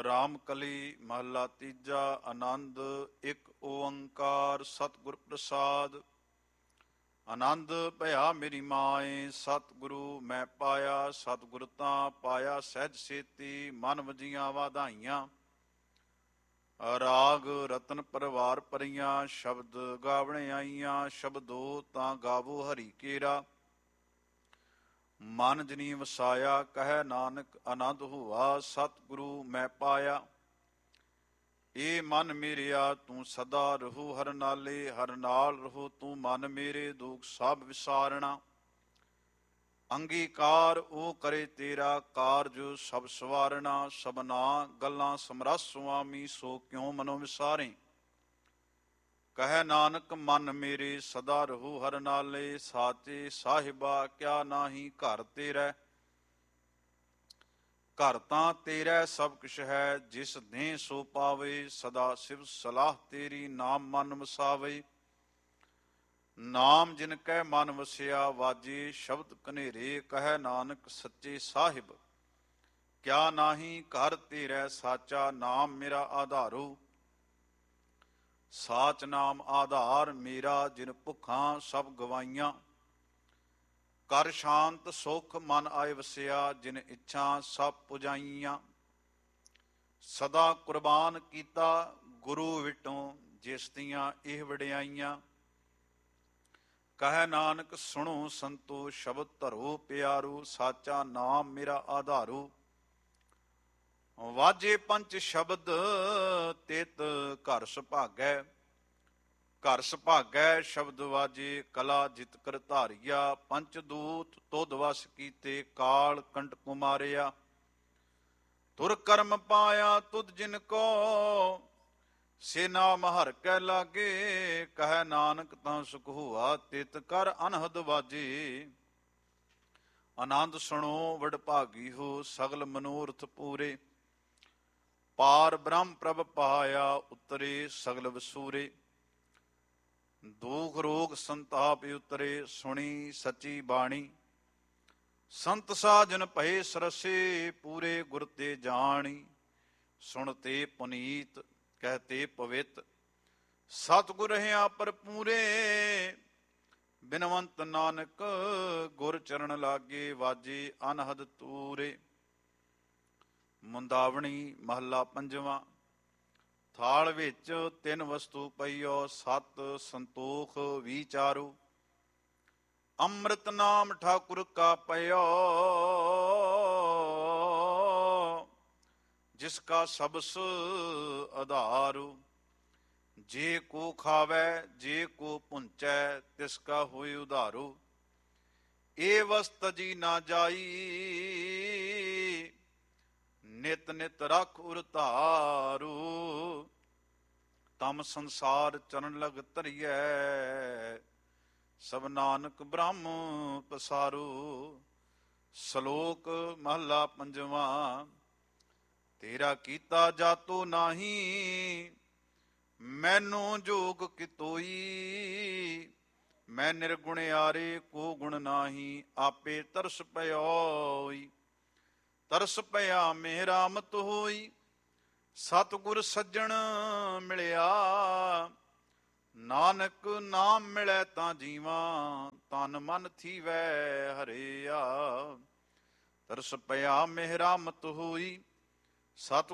ਰਾਮ ਕਲੀ ਮਹੱਲਾ ਤੀਜਾ। ਆਨੰਦ ਇੱਕ ਓੰਕਾਰ ਸਤਿਗੁਰ ਪ੍ਰਸਾਦ। ਆਨੰਦ ਭਇਆ ਮੇਰੀ ਮਾਏ, ਸਤਿਗੁਰੂ ਮੈਂ ਪਾਇਆ। ਸਤਿਗੁਰ ਤਾਂ ਪਾਇਆ ਸਹਿਜ ਸੇਤੀ, ਮਨ ਵਜੀਆਂ ਵਾਧਾਈਆਂ। ਰਾਗ ਰਤਨ ਪਰਵਾਰ ਪਰੀਆਂ, ਸ਼ਬਦ ਗਾਵਣ ਆਈਆਂ। ਸ਼ਬਦੋ ਤਾਂ ਗਾਵੋ ਹਰੀ ਕੇਰਾ, ਮਨ ਜਨੀ ਵਸਾਇਆ। ਕਹਿ ਨਾਨਕ ਆਨੰਦ ਹੋਆ, ਸਤਿਗੁਰੂ ਮੈਂ ਪਾਇਆ। ਏ ਮਨ ਮੇਰਿਆ ਤੂੰ ਸਦਾ ਰਹੋ ਹਰ ਨਾਲੇ, ਹਰ ਨਾਲ ਰਹੋ ਤੂੰ ਮਨ ਮੇਰੇ। ਦੁਖ ਸਭ ਵਿਸਾਰਣਾ ਅੰਗੀਕਾਰ, ਉਹ ਕਰੇ ਤੇਰਾ ਕਾਰਜ ਸਭ ਸਵਾਰਣਾ। ਸਭਨਾ ਗੱਲਾਂ ਸਮਰਸ ਸੁਆਮੀ, ਸੋ ਕਿਉ ਮਨੋ ਵਿਸਾਰੇ। ਕਹਿ ਨਾਨਕ ਮਨ ਮੇਰੇ ਸਦਾ ਰਹੋ ਹਰ ਨਾਲੇ, ਸਾਚੇ ਸਾਹਿਬਾ ਕਿਆ ਨਾਹੀ ਘਰ ਤੇਰਾ। ਘਰ ਤਾਂ ਤੇਰਾ ਸਭ ਕੁਛ ਹੈ, ਜਿਸ ਦੇ ਸੋ ਪਾਵੇ। ਸਦਾ ਸਿਵ ਸਲਾਹ ਤੇਰੀ, ਨਾਮ ਮਨ ਵਸਾਵੇ। ਨਾਮ ਜਿਨ ਕੈ ਮਨ ਵਸਿਆ, ਵਾਜੇ ਸ਼ਬਦ ਕਨੇਰੇ। ਕਹਿ ਨਾਨਕ ਸੱਚੇ ਸਾਹਿਬ ਕਿਆ ਨਾਹੀ ਘਰ ਤੇਰਾ। ਸਾਚਾ ਨਾਮ ਮੇਰਾ ਆਧਾਰੋ, ਸਾਚ ਨਾਮ ਆਧਾਰ ਮੇਰਾ। ਜਿਨ ਭੁੱਖਾਂ ਸਭ ਗਵਾਈਆਂ, ਕਰ ਸ਼ਾਂਤ ਸੁਖ ਮਨ ਆਏ ਵਸਿਆ। ਜਿਨ ਇੱਛਾ ਸਭ ਪੁਜਾਈਆਂ, ਸਦਾ ਕੁਰਬਾਨ ਕੀਤਾ ਗੁਰੂ ਵਿਟੋਂ। ਜਿਸ ਦੀਆਂ ਇਹ ਵਡਿਆਈਆਂ, ਕਹਿ ਨਾਨਕ ਸੁਣੋ ਸੰਤੋ ਸ਼ਬਦ ਧਰੋ ਪਿਆਰੂ। ਸਾਚਾ ਨਾਮ ਮੇਰਾ ਆਧਾਰੂ, ਵਾਜੇ ਪੰਚ ਸ਼ਬਦ ਤਿਤ ਘਰ ਸੁਭਾਗੈ। ਘਰ ਸੁਭਾਗੈ ਸ਼ਬਦ ਵਾਜੇ, ਕਲਾ ਜਿਤ ਕਰ ਧਾਰਿਆ। ਪੰਚ ਦੂਤ ਤੁਧ ਵਸ ਕੀਤੇ, ਕਾਲ ਕੰਟਕ ਮਾਰਿਆ। ਤੁਰ ਕਰਮ ਪਾਇਆ ਤੁਧ ਜਿਨ ਕੋ, ਸੇ ਨਾਮ ਹਰਿ ਕੈ ਲਾਗੇ। ਕਹਿ ਨਾਨਕ ਤਾਂ ਸੁਖ ਹੋਆ, ਤਿਤ ਕਰ ਅਨਹਦ ਵਾਜੇ। ਆਨੰਦ ਸੁਣੋ ਵਡਭਾਗੀ ਹੋ, ਸਗਲ ਮਨੋਰਥ ਪੂਰੇ। ਪਾਰ ਬ੍ਰਹਮ ਪ੍ਰਭ ਪਾਇਆ, ਉਤਰੇ ਸਗਲ ਵਸੂਰੇ। ਦੁਖ ਰੋਗ ਸੰਤਾਪ ਉਤਰੇ, ਸੁਣੀ ਸਚੀ ਬਾਣੀ। ਸੰਤ ਸਾਜਨ ਭਏ ਸਰਸੇ, ਪੂਰੇ ਗੁਰ ਤੇ ਜਾਣੀ। ਸੁਣਤੇ ਪੁਨੀਤ ਕਹਤੇ ਪਵਿੱਤ, ਸਤਿਗੁਰ ਰਹਿਆ ਭਰਪੂਰੇ। ਬਿਨਵੰਤ ਨਾਨਕ ਗੁਰ ਚਰਨ ਲਾਗੇ, ਵਾਜੇ ਅਨਹਦ ਤੂਰੇ। ਮੁੰਦਾਵਣੀ ਮਹੱਲਾ ਪੰਜਵਾਂ। ਥਾਲ ਵਿੱਚ ਤਿੰਨ ਵਸਤੂ ਪਈਓ, ਸਤ ਸੰਤੋਖ ਵਿਚਾਰੂ। ਅੰਮ੍ਰਿਤ ਨਾਮ ਠਾਕੁਰ ਕਾ ਪਇਓ, ਜਿਸ ਕਾ ਸਬਸ ਆਧਾਰੂ। ਜੇ ਕੋ ਖਾਵੈ ਜੇ ਕੋ ਪੁੰਚੈ, ਤਿਸ ਕਾ ਹੋਇ ਉਧਾਰੂ। ਏ ਵਸਤ ਜੀ ਨਾ ਜਾਈ, ਨਿਤ ਨਿਤ ਰਖ ਉਰ ਧਾਰੂ। ਤਮ ਸੰਸਾਰ ਚਰਨ ਲਗ ਧਰੀਐ, ਸਭ ਨਾਨਕ ਬ੍ਰਹਮ ਪਸਾਰੂ। ਸ਼ਲੋਕ ਮਹੱਲਾ ਪੰਜਵਾਂ। ਤੇਰਾ ਕੀਤਾ ਜਾਤੋ ਨਾਹੀ, ਮੈਨੂੰ ਜੋਗ ਕਿਤੋਈ। ਮੈਂ ਨਿਰਗੁਣਿਆਰੇ ਕੋ ਗੁਣ ਨਾਹੀ, ਆਪੇ ਤਰਸ ਪਇਓਈ। ਤਰਸ ਪਿਆ ਮੇਰਾ ਮਤ ਹੋਈ, ਸਤਿਗੁਰ ਸੱਜਣ ਮਿਲਿਆ। ਨਾਨਕ ਨਾਮ ਮਿਲੈ ਤਾਂ ਜੀਵਾ, ਤਨ ਮਨ ਥੀਵੈ ਹਰਿਆ। ਤਰਸ ਪਿਆ ਮੇਰਾ ਮਤ ਹੋਈ, ਸਤਿਗੁਰ